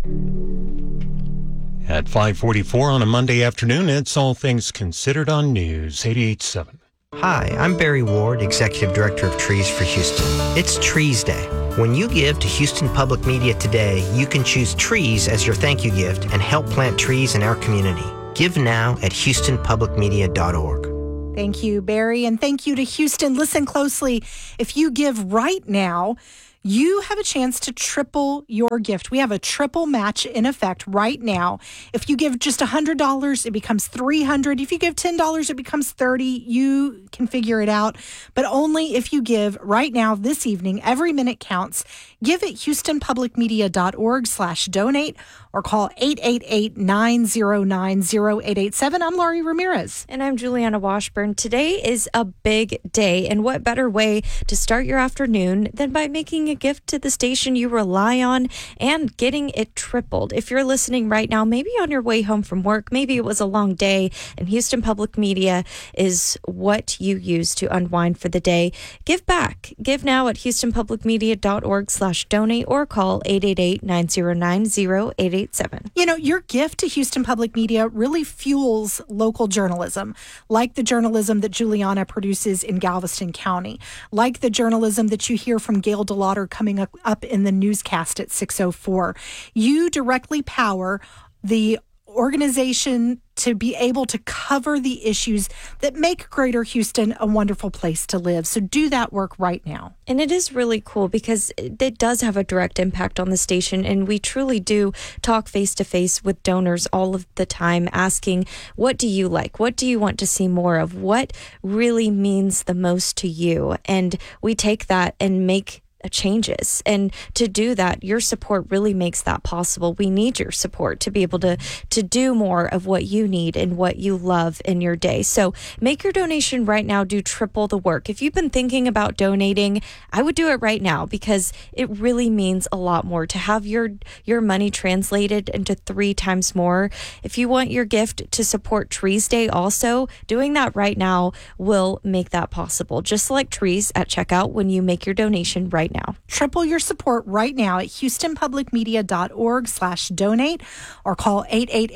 At 5:44 on a Monday afternoon, it's All Things Considered on News 88.7. Hi, I'm Barry Ward, Executive Director of Trees for Houston. It's Trees Day. When you give to Houston Public Media today, you can choose trees as your thank you gift and help plant trees in our community. Give now at houstonpublicmedia.org. Thank you, Barry, and thank you to Houston. Listen closely. If you give right now, you have a chance to triple your gift. We have a triple match in effect right now. If you give just $100, it becomes $300. If you give $10, it becomes $30. You can figure it out, but only if you give right now this evening. Every minute counts. Give at houstonpublicmedia.org/donate or call 888-909-0887. I'm Laurie Ramirez. And I'm Juliana Washburn. Today is a big day, and what better way to start your afternoon than by making a gift to the station you rely on and getting it tripled. If you're listening right now, maybe on your way home from work, maybe it was a long day, and Houston Public Media is what you use to unwind for the day. Give back. Give now at houstonpublicmedia.org/donate or call 888-909-0887. You know, your gift to Houston Public Media really fuels local journalism, like the journalism that Juliana produces in Galveston County, like the journalism that you hear from Gail DeLauder coming up in the newscast at 6:04. You directly power the organization to be able to cover the issues that make Greater Houston a wonderful place to live. So do that work right now. And it is really cool because it does have a direct impact on the station. And we truly do talk face to face with donors all of the time, asking, what do you like? What do you want to see more of? What really means the most to you? And we take that and make changes. And to do that, your support really makes that possible. We need your support to be able to do more of what you need and what you love in your day. So make your donation right now. Do triple the work. If you've been thinking about donating, I would do it right now because it really means a lot more to have your money translated into 3 times more. If you want your gift to support Trees Day also, doing that right now will make that possible. Just select trees at checkout when you make your donation right now. Triple your support right now at houstonpublicmedia.org/donate or call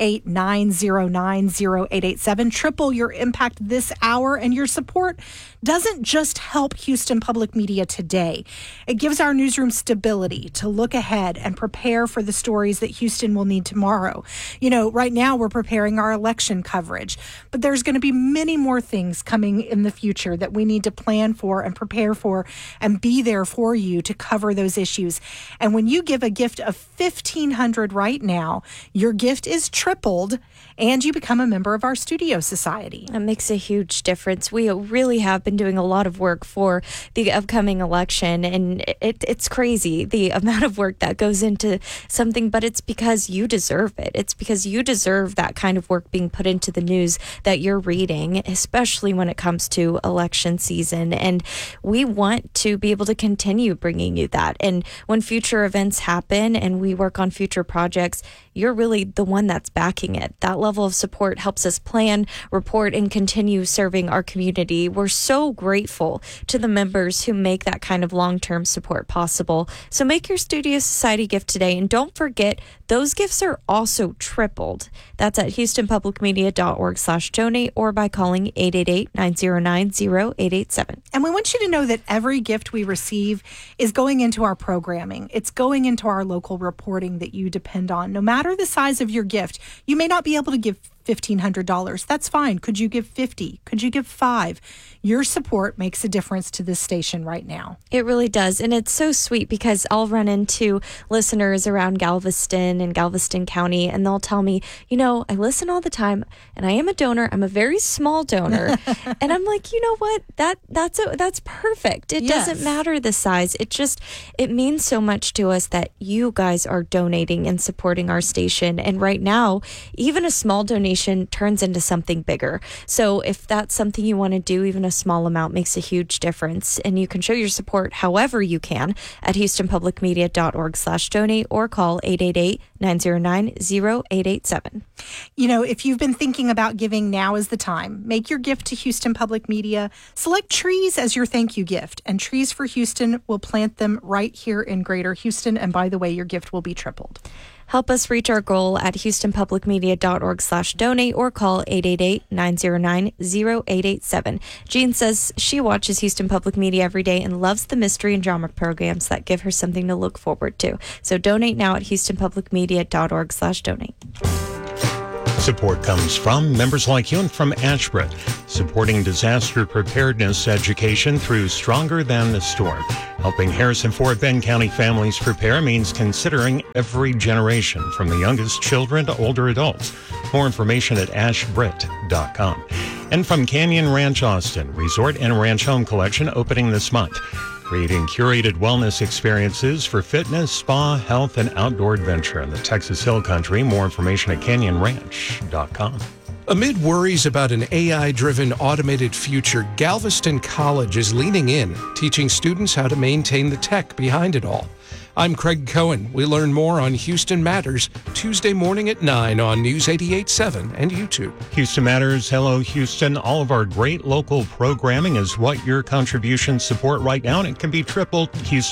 888-909-0887. Triple your impact this hour, and your support doesn't just help Houston Public Media today. It gives our newsroom stability to look ahead and prepare for the stories that Houston will need tomorrow. You know, right now we're preparing our election coverage, but there's going to be many more things coming in the future that we need to plan for and prepare for and be there for you to cover those issues. And when you give a gift of $1,500 right now, your gift is tripled and you become a member of our studio society. It makes a huge difference. We really have been doing a lot of work for the upcoming election, and it's crazy the amount of work that goes into something, but it's because you deserve it. It's because you deserve that kind of work being put into the news that you're reading, especially when it comes to election season. And we want to be able to continue bringing you that. And when future events happen and we work on future projects, you're really the one that's backing it. That level of support helps us plan, report, and continue serving our community. We're so grateful to the members who make that kind of long-term support possible. So make your Studio Society gift today. And don't forget, those gifts are also tripled. That's at houstonpublicmedia.org/donate or by calling 888-909-0887. And we want you to know that every gift we receive is going into our programming. It's going into our local reporting that you depend on. No matter the size of your gift, you may not be able to give $1,500. That's fine. Could you give 50? Could you give 5? Your support makes a difference to this station right now. It really does. And it's so sweet because I'll run into listeners around Galveston and Galveston County, and they'll tell me, you know, I listen all the time and I am a donor. I'm a very small donor. And I'm like, you know what? That's perfect. It doesn't matter the size. It means so much to us that you guys are donating and supporting our station. And right now, even a small donation turns into something bigger. So if that's something you want to do, even a small amount makes a huge difference. And you can show your support however you can at houstonpublicmedia.org/donate or call 888-909-0887. You know, if you've been thinking about giving, now is the time. Make your gift to Houston Public Media. Select trees as your thank you gift, and Trees for Houston will plant them right here in Greater Houston. And by the way, your gift will be tripled. Help us reach our goal at houstonpublicmedia.org/donate or call 888-909-0887. Jean says she watches Houston Public Media every day and loves the mystery and drama programs that give her something to look forward to. So donate now at houstonpublicmedia.org/donate. Support comes from members like you and from Ashbrook, supporting disaster preparedness education through Stronger Than the Storm. Helping Harrison Ford Bend County families prepare means considering every generation, from the youngest children to older adults. More information at ashbrit.com. And from Canyon Ranch Austin, Resort and Ranch Home Collection opening this month. Creating curated wellness experiences for fitness, spa, health, and outdoor adventure in the Texas Hill Country. More information at canyonranch.com. Amid worries about an AI-driven automated future, Galveston College is leaning in, teaching students how to maintain the tech behind it all. I'm Craig Cohen. We learn more on Houston Matters Tuesday morning at 9 on News 88.7 and YouTube. Houston Matters, hello Houston. All of our great local programming is what your contributions support right now, and it can be tripled.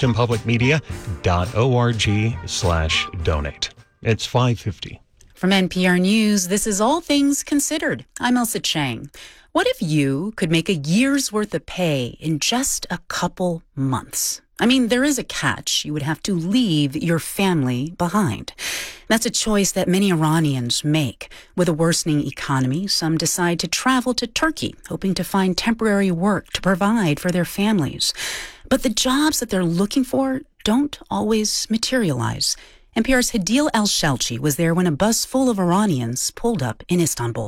HoustonPublicMedia.org/donate. It's 5:50. From NPR News, this is All Things Considered. I'm Elsa Chang. What if you could make a year's worth of pay in just a couple months? I mean, there is a catch. You would have to leave your family behind. That's a choice that many Iranians make. With a worsening economy, some decide to travel to Turkey, hoping to find temporary work to provide for their families. But the jobs that they're looking for don't always materialize. NPR's Hadil El-Shelchi was there when a bus full of Iranians pulled up in Istanbul.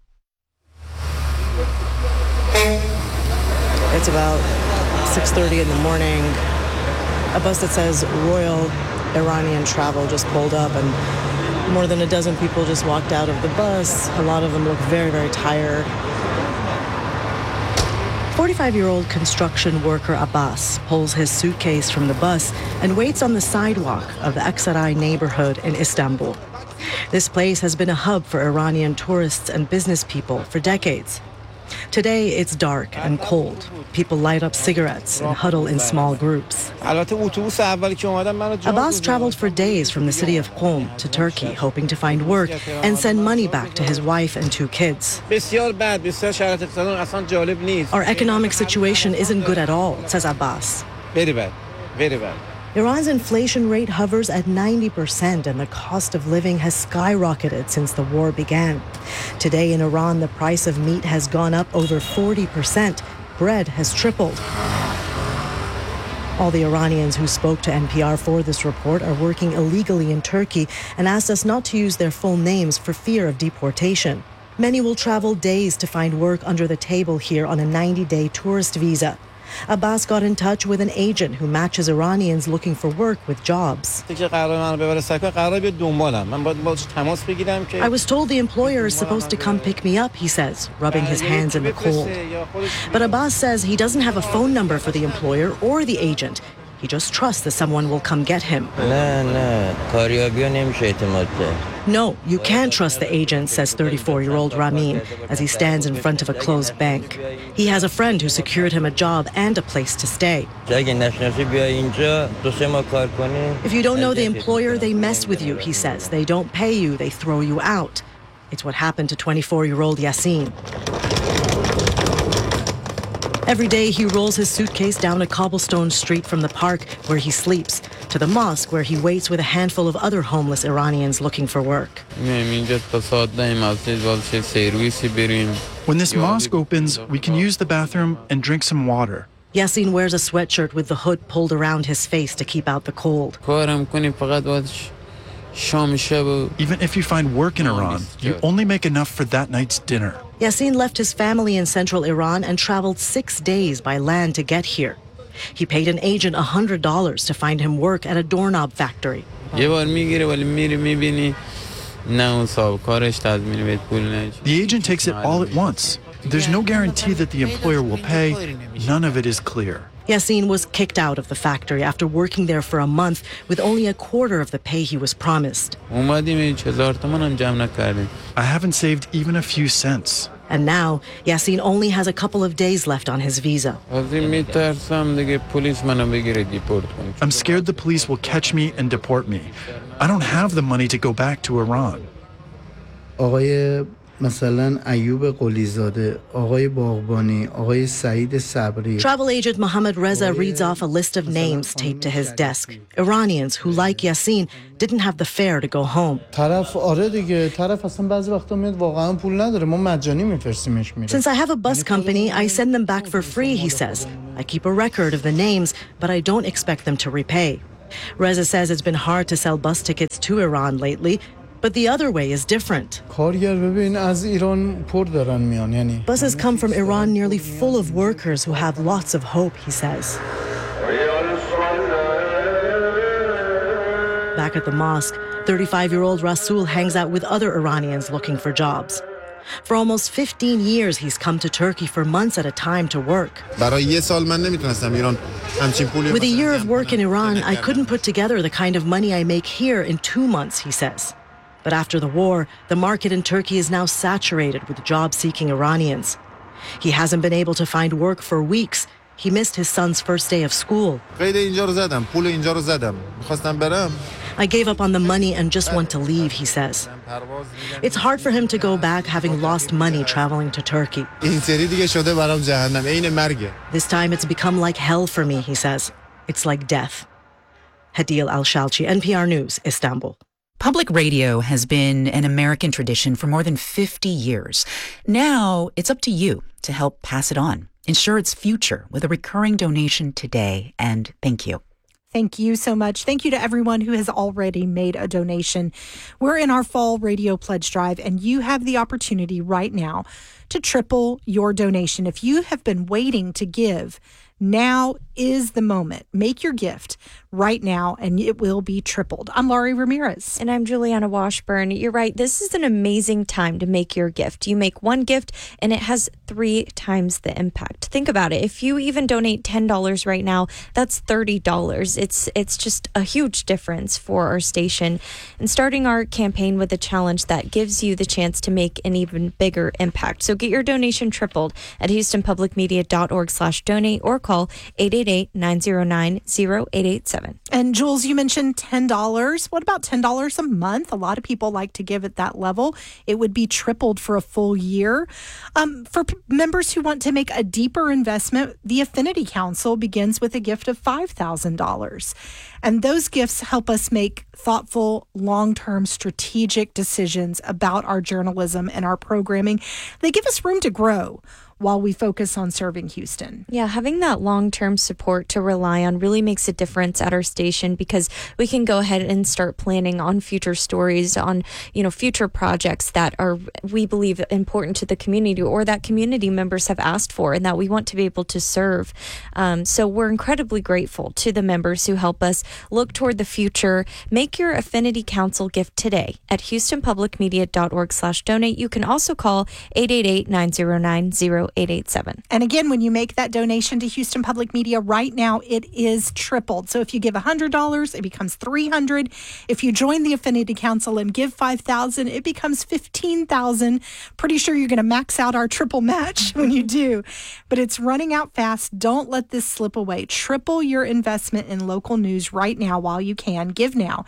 It's about 6:30 in the morning. A bus that says Royal Iranian Travel just pulled up, and more than a dozen people just walked out of the bus. A lot of them look very, very tired. 45-year-old construction worker Abbas pulls his suitcase from the bus and waits on the sidewalk of the Aksaray neighborhood in Istanbul. This place has been a hub for Iranian tourists and business people for decades. Today, it's dark and cold. People light up cigarettes and huddle in small groups. Abbas traveled for days from the city of Qom to Turkey, hoping to find work and send money back to his wife and 2 kids. Our economic situation isn't good at all, says Abbas. Very bad. Very bad. Iran's inflation rate hovers at 90%, and the cost of living has skyrocketed since the war began. Today in Iran, the price of meat has gone up over 40%. Bread has tripled. All the Iranians who spoke to NPR for this report are working illegally in Turkey and asked us not to use their full names for fear of deportation. Many will travel days to find work under the table here on a 90-day tourist visa. Abbas got in touch with an agent who matches Iranians looking for work with jobs. I was told the employer is supposed to come pick me up, he says, rubbing his hands in the cold. But Abbas says he doesn't have a phone number for the employer or the agent. He just trusts that someone will come get him. No, you can't trust the agent, says 34-year-old Ramin, as he stands in front of a closed bank. He has a friend who secured him a job and a place to stay. If you don't know the employer, they mess with you, he says. They don't pay you, they throw you out. It's what happened to 24-year-old Yassin. Every day, he rolls his suitcase down a cobblestone street from the park where he sleeps to the mosque where he waits with a handful of other homeless Iranians looking for work. When this mosque opens, we can use the bathroom and drink some water. Yassin wears a sweatshirt with the hood pulled around his face to keep out the cold. Even if you find work in Iran, you only make enough for that night's dinner. Yassin left his family in central Iran and traveled 6 days by land to get here. He paid an agent $100 to find him work at a doorknob factory. The agent takes it all at once. There's no guarantee that the employer will pay. None of it is clear. Yassin was kicked out of the factory after working there for a month with only a quarter of the pay he was promised. I haven't saved even a few cents. And now, Yassin only has a couple of days left on his visa. I'm scared the police will catch me and deport me. I don't have the money to go back to Iran. آقای مثلا ایوب قلیزاده، آقای باغبانی، آقای سعید صبری. Travel agent Mohammed Reza reads off a list of names taped to his desk. Iranians who, like Yassin, didn't have the fare to go home. طرف آره دیگه، طرف اصلا بعضی وقتا میاد واقعا پول نداره، ما مجانی میفرستیمش میره. Since I have a bus company, I send them back for free, he says. I keep a record of the names, but I don't expect them to repay. Reza says it's been hard to sell bus tickets to Iran lately, but the other way is different. کارگر ببین از ایران پر دارن میان یعنی. Buses come from Iran nearly full of workers who have lots of hope, he says. Back at the mosque, 35-year-old Rasul hangs out with other Iranians looking for jobs. For almost 15 years, he's come to Turkey for months at a time to work. With a year of work in Iran, I couldn't put together the kind of money I make here in 2 months, he says. But after the war, the market in Turkey is now saturated with job-seeking Iranians. He hasn't been able to find work for weeks. He missed his son's first day of school. I gave up on the money and just want to leave, he says. It's hard for him to go back having lost money traveling to Turkey. This time it's become like hell for me, he says. It's like death. Hadil Al-Shalchi, NPR News, Istanbul. Public radio has been an American tradition for more than 50 years. Now it's up to you to help pass it on. Ensure its future with a recurring donation today, and thank you. Thank you so much. Thank you to everyone who has already made a donation. We're in our fall radio pledge drive, and you have the opportunity right now to triple your donation. If you have been waiting to give, now is the moment. Make your gift right now, and it will be tripled. I'm Laurie Ramirez. And I'm Juliana Washburn. You're right. This is an amazing time to make your gift. You make one gift, and it has 3 times the impact. Think about it. If you even donate $10 right now, that's $30. It's just a huge difference for our station. And starting our campaign with a challenge that gives you the chance to make an even bigger impact. So get your donation tripled at HoustonPublicMedia.org/donate or call 888-909-0887. And Jules, you mentioned $10. What about $10 a month? A lot of people like to give at that level. It would be tripled for a full year. For members who want to make a deeper investment, the Affinity Council begins with a gift of $5,000. And those gifts help us make thoughtful, long-term strategic decisions about our journalism and our programming. They give us room to grow while we focus on serving Houston. Yeah, having that long-term support to rely on really makes a difference at our station, because we can go ahead and start planning on future stories, on, future projects that are, we believe, important to the community or that community members have asked for and that we want to be able to serve. So we're incredibly grateful to the members who help us look toward the future. Make your Affinity Council gift today at HoustonPublicMedia.org/donate. You can also call 888-909-0887. And again, when you make that donation to Houston Public Media right now, it is tripled. So if you give $100, it becomes $300. If you join the Affinity Council and give $5,000, it becomes $15,000. Pretty sure you're going to max out our triple match when you do. But it's running out fast. Don't let this slip away. Triple your investment in local news right now while you can. Give now.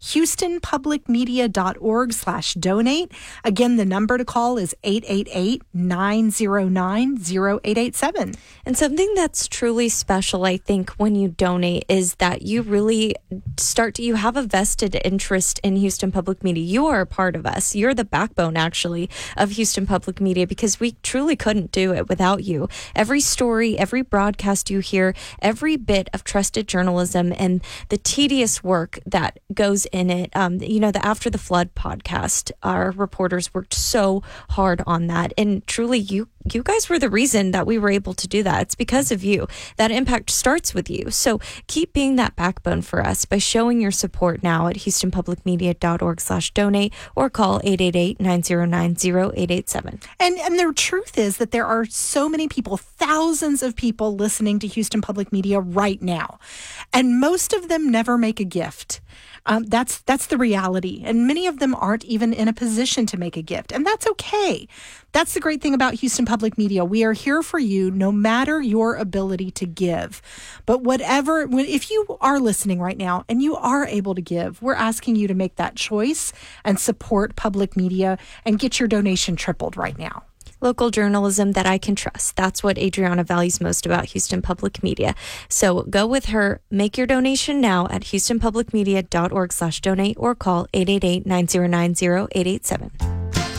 HoustonPublicMedia.org/donate. Again, the number to call is 888-909-0887. And something that's truly special, I think, when you donate is that you really you have a vested interest in Houston Public Media. You are a part of us. You're the backbone, actually, of Houston Public Media, because we truly couldn't do it without you. Every story, every broadcast you hear, every bit of trusted journalism and the tedious work that goes in it. The After the Flood podcast, our reporters worked so hard on that. And truly, you guys were the reason that we were able to do that. It's because of you. That impact starts with you. So keep being that backbone for us by showing your support now at HoustonPublicMedia.org/donate or call 888-909-0887. And the truth is that there are so many people, thousands of people listening to Houston Public Media right now. And most of them never make a gift. That's the reality. And many of them aren't even in a position to make a gift. And that's okay. That's the great thing about Houston Public Media. We are here for you no matter your ability to give. But if you are listening right now and you are able to give, we're asking you to make that choice and support public media and get your donation tripled right now. Local journalism that I can trust. That's what Adriana values most about Houston Public Media. So go with her. Make your donation now at houstonpublicmedia.org/donate or call 888-909-0887.